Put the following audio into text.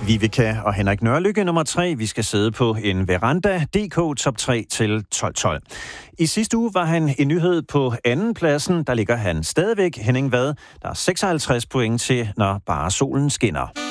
Viveka og Henrik Nørlykke nummer 3. Vi skal sidde på en veranda. DK top 3 til 12-12. I sidste uge var han en nyhed på anden pladsen. Der ligger han stadigvæk. Henning Vad, der er 56 point til, når bare solen skinner.